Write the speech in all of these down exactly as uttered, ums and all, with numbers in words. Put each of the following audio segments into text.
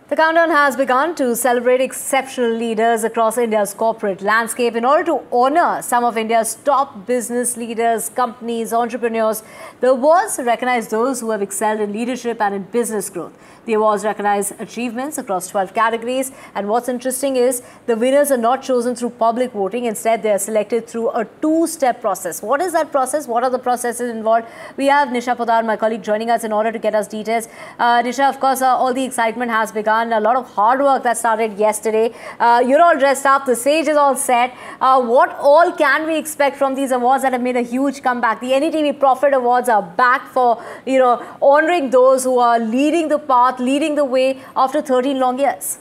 The countdown has begun to celebrate exceptional leaders across India's corporate landscape. In order to honor some of India's top business leaders, companies, entrepreneurs, the awards recognize those who have excelled in leadership and in business growth. The awards recognize achievements across twelve categories. And what's interesting is the winners are not chosen through public voting. Instead, they are selected through a two-step process. What is that process? What are the processes involved? We have Nisha Poddar, my colleague, joining us in order to get us details. Uh, Nisha, of course, uh, all the excitement has begun. A lot of hard work that started yesterday. Uh, you're all dressed up. The stage is all set. Uh, what all can we expect from these awards that have made a huge comeback? The N D T V Profit Awards are back for, you know, honoring those who are leading the path, leading the way after thirteen long years.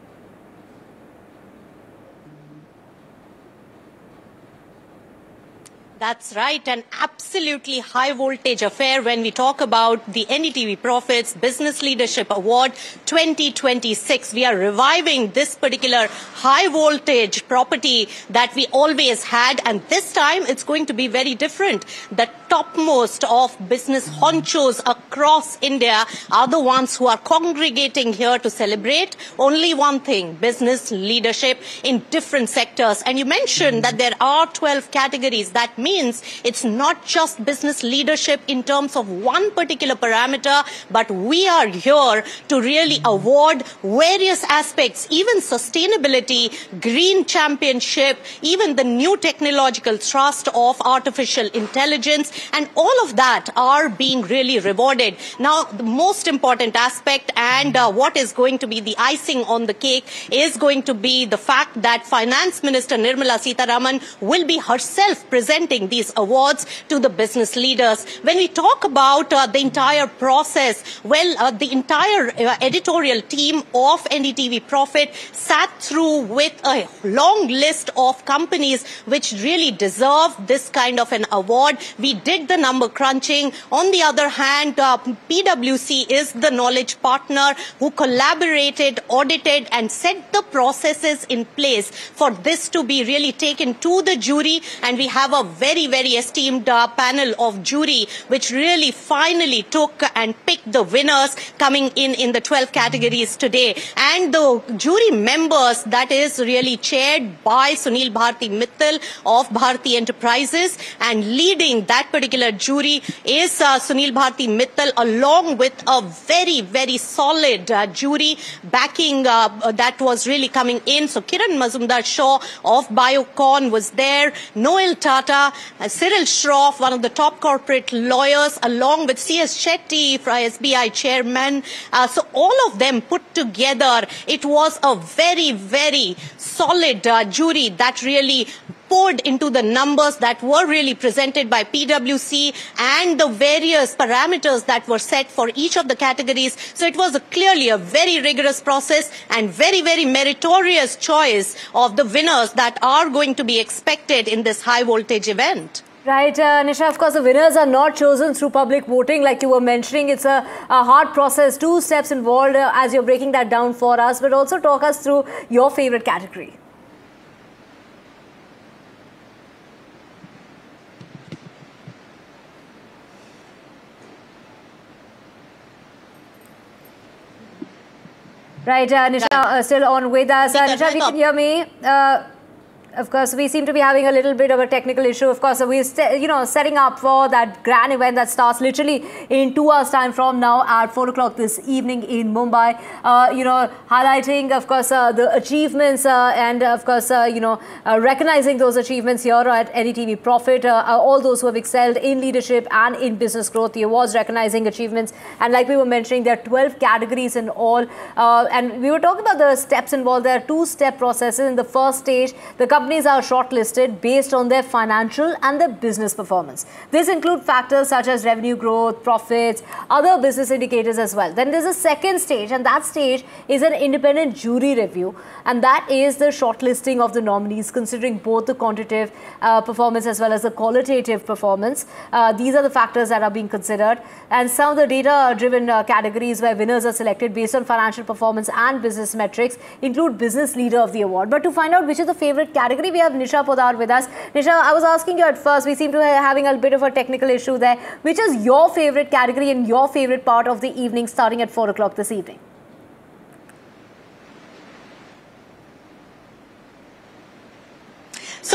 That's right, an absolutely high voltage affair when we talk about the N D T V Profits Business Leadership Award twenty twenty-six. We are reviving this particular high voltage property that we always had, and this time it's going to be very different. The topmost of business honchos across India are the ones who are congregating here to celebrate only one thing: business leadership in different sectors. And you mentioned that there are twelve categories. That means it's not just business leadership in terms of one particular parameter, but we are here to really award various aspects, even sustainability, green championship, even the new technological thrust of artificial intelligence, and all of that are being really rewarded. Now, the most important aspect and uh, what is going to be the icing on the cake is going to be the fact that Finance Minister Nirmala Sitharaman will be herself presenting these awards to the business leaders. When we talk about uh, the entire process, well, uh, the entire uh, editorial team of N D T V Profit sat through with a long list of companies which really deserve this kind of an award. We did the number crunching. On the other hand, uh, P W C is the knowledge partner who collaborated, audited, and set the processes in place for this to be really taken to the jury. And we have a very very, very esteemed uh, panel of jury, which really finally took and picked the winners coming in in the twelve categories today. And the jury members, that is really chaired by Sunil Bharti Mittal of Bharti Enterprises, and leading that particular jury is uh, Sunil Bharti Mittal, along with a very, very solid uh, jury backing uh, that was really coming in. So Kiran Mazumdar-Shaw of Biocon was there, Noel Tata, Uh, Cyril Shroff, one of the top corporate lawyers, along with C S Shetty, S B I chairman. Uh, so all of them put together, it was a very, very solid uh, jury that really poured into the numbers that were really presented by P W C and the various parameters that were set for each of the categories. So it was a clearly a very rigorous process and very, very meritorious choice of the winners that are going to be expected in this high voltage event. Right, uh, Nisha, of course, the winners are not chosen through public voting like you were mentioning. It's a, a hard process, two steps involved uh, as you're breaking that down for us. But also talk us through your favorite category. Right, uh, Nisha, uh, still on with us. Uh, Nisha, if you can hear me. Uh, Of course, we seem to be having a little bit of a technical issue. Of course, we're you know setting up for that grand event that starts literally in two hours' time from now at four o'clock this evening in Mumbai. Uh, you know, highlighting, of course, uh, the achievements uh, and, of course, uh, you know, uh, recognizing those achievements here at N D T V Profit. Uh, all those who have excelled in leadership and in business growth. The awards recognizing achievements, and like we were mentioning, there are twelve categories in all. Uh, and we were talking about the steps involved. There are two-step processes. In the first stage, the company Companies are shortlisted based on their financial and their business performance. This includes factors such as revenue growth, profits, other business indicators as well. Then there's a second stage, and that stage is an independent jury review, and that is the shortlisting of the nominees, considering both the quantitative uh, performance as well as the qualitative performance. Uh, these are the factors that are being considered, and some of the data-driven uh, categories where winners are selected based on financial performance and business metrics include Business Leader of the Award. But to find out which is the favorite category, we have Nisha Poddar with us. Nisha, I was asking you at first, we seem to be having a bit of a technical issue there. Which is your favorite category and your favorite part of the evening starting at four o'clock this evening?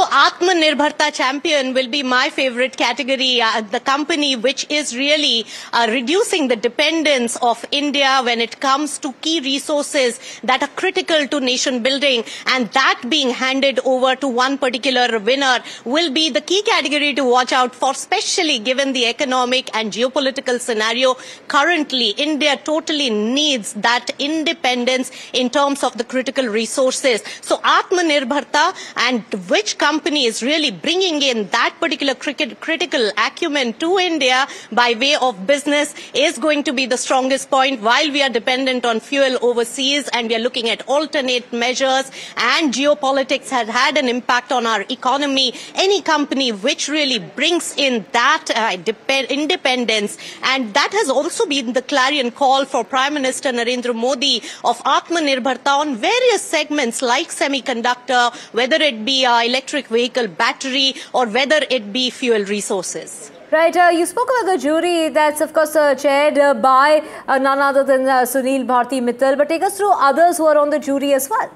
Atmanirbharta champion will be my favorite category. Uh, the company which is really uh, reducing the dependence of India when it comes to key resources that are critical to nation building, and that being handed over to one particular winner will be the key category to watch out for, especially given the economic and geopolitical scenario currently. India totally needs that independence in terms of the critical resources. So Atmanirbharta, and which company is really bringing in that particular critical acumen to India by way of business, is going to be the strongest point. While we are dependent on fuel overseas and we are looking at alternate measures, and geopolitics has had an impact on our economy, any company which really brings in that uh, independence, and that has also been the clarion call for Prime Minister Narendra Modi of Atmanirbharta on various segments like semiconductor, whether it be uh, electric vehicle battery or whether it be fuel resources. Right, uh, you spoke about the jury that's of course uh, chaired uh, by uh, none other than uh, Sunil Bharti Mittal, but take us through others who are on the jury as well.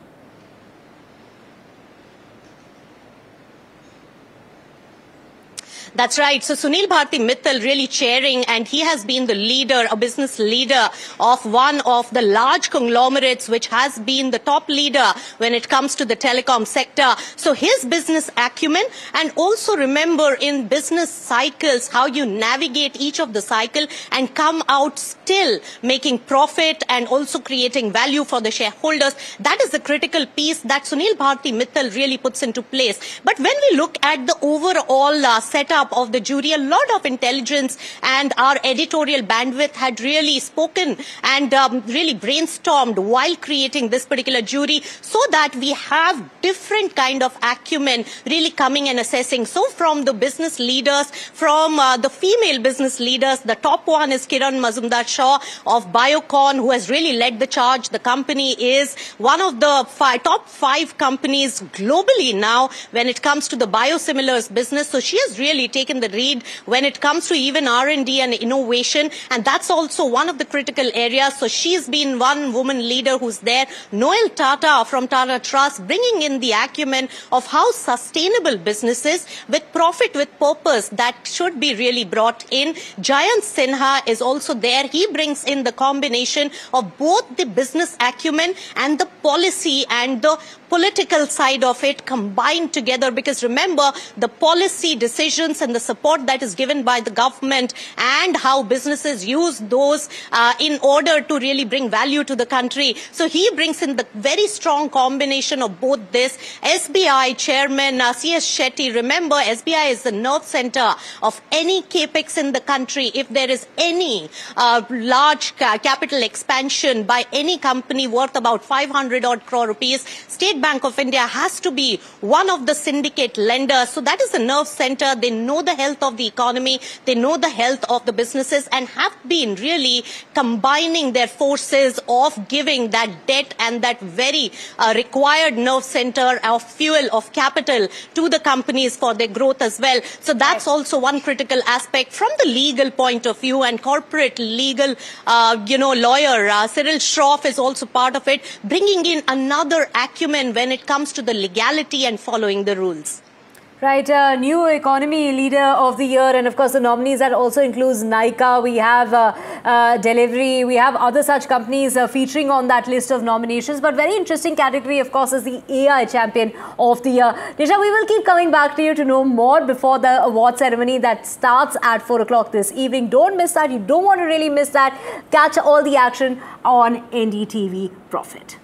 That's right. So Sunil Bharti Mittal really chairing, and he has been the leader, a business leader of one of the large conglomerates which has been the top leader when it comes to the telecom sector. So his business acumen, and also remember in business cycles how you navigate each of the cycle and come out still making profit and also creating value for the shareholders. That is the critical piece that Sunil Bharti Mittal really puts into place. But when we look at the overall uh, setup of the jury, a lot of intelligence and our editorial bandwidth had really spoken and um, really brainstormed while creating this particular jury, so that we have different kind of acumen really coming and assessing. So from the business leaders, from uh, the female business leaders, the top one is Kiran Mazumdar-Shaw of Biocon, who has really led the charge. The company is one of the five, top five companies globally now when it comes to the biosimilars business. So she has really taken the lead when it comes to even R and D and innovation, and that's also one of the critical areas. So she's been one woman leader who's there. Noel Tata from Tata Trust, bringing in the acumen of how sustainable businesses with profit, with purpose, that should be really brought in. Jayant Sinha is also there. He brings in the combination of both the business acumen and the policy and the political side of it combined together, because remember, the policy decisions and the support that is given by the government and how businesses use those uh, in order to really bring value to the country. So he brings in the very strong combination of both this. S B I chairman uh, C S Shetty, remember, S B I is the nerve center of any capex in the country. If there is any uh, large ca capital expansion by any company worth about five hundred odd crore rupees, State Bank of India has to be one of the syndicate lenders. So that is the nerve center. They know the health of the economy. They know the health of the businesses, and have been really combining their forces of giving that debt and that very uh, required nerve center of fuel, of capital to the companies for their growth as well. So that's also one critical aspect from the legal point of view, and corporate legal, uh, you know, lawyer uh, Cyril Shroff is also part of it, bringing in another acumen when it comes to the legality and following the rules. Right, uh, new economy leader of the year, and of course the nominees that also includes Nykaa. We have uh, uh, Delivery, we have other such companies uh, featuring on that list of nominations. But very interesting category, of course, is the A I champion of the year. Nisha, we will keep coming back to you to know more before the award ceremony that starts at four o'clock this evening. Don't miss that. You don't want to really miss that. Catch all the action on N D T V Profit.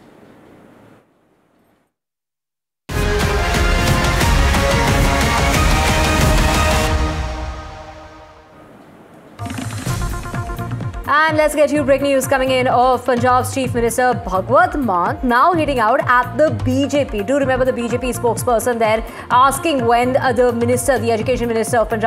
And let's get you breaking news coming in of Punjab's Chief Minister Bhagwant Mann now hitting out at the B J P. Do remember the B J P spokesperson there asking when uh, the minister, the Education Minister of Punjab,